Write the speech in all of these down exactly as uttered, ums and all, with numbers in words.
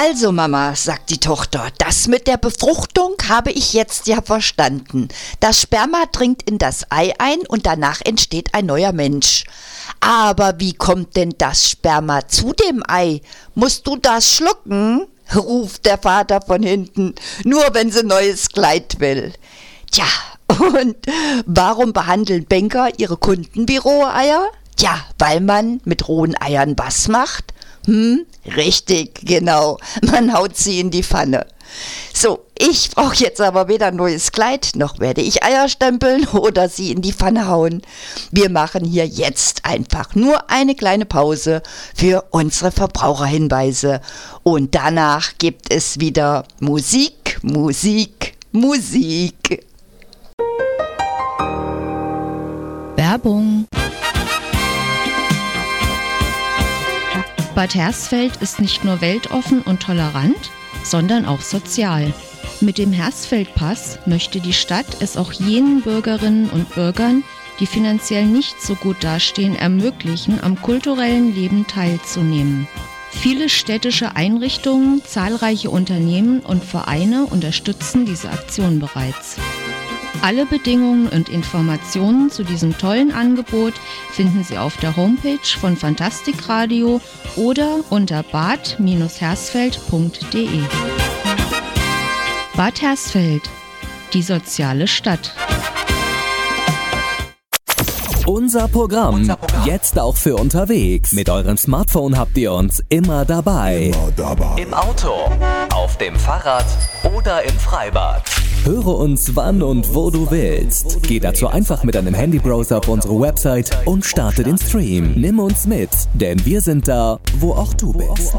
Also Mama, sagt die Tochter, das mit der Befruchtung habe ich jetzt ja verstanden. Das Sperma dringt in das Ei ein und danach entsteht ein neuer Mensch. Aber wie kommt denn das Sperma zu dem Ei? Musst du das schlucken? Ruft der Vater von hinten, nur wenn sie neues Kleid will. Tja, und warum behandeln Banker ihre Kunden wie rohe Eier? Tja, weil man mit rohen Eiern was macht? Hm, richtig, genau. Man haut sie in die Pfanne. So, ich brauche jetzt aber weder ein neues Kleid, noch werde ich Eier stempeln oder sie in die Pfanne hauen. Wir machen hier jetzt einfach nur eine kleine Pause für unsere Verbraucherhinweise. Und danach gibt es wieder Musik, Musik, Musik. Werbung. Bad Hersfeld ist nicht nur weltoffen und tolerant, sondern auch sozial. Mit dem Hersfeld-Pass möchte die Stadt es auch jenen Bürgerinnen und Bürgern, die finanziell nicht so gut dastehen, ermöglichen, am kulturellen Leben teilzunehmen. Viele städtische Einrichtungen, zahlreiche Unternehmen und Vereine unterstützen diese Aktion bereits. Alle Bedingungen und Informationen zu diesem tollen Angebot finden Sie auf der Homepage von Fantastikradio oder unter bad hersfeld punkt de. Bad Hersfeld, die soziale Stadt. Unser Programm, Unser Programm, jetzt auch für unterwegs. Mit eurem Smartphone habt ihr uns immer dabei. Immer dabei. Im Auto, auf dem Fahrrad oder im Freibad. Höre uns wann und wo du willst. Geh dazu einfach mit deinem Handybrowser auf unsere Website und starte den Stream. Nimm uns mit, denn wir sind da, wo auch du bist.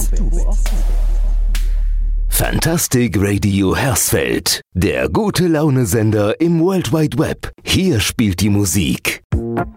Fantastic Radio Hersfeld, der gute Laune-Sender im World Wide Web. Hier spielt die Musik.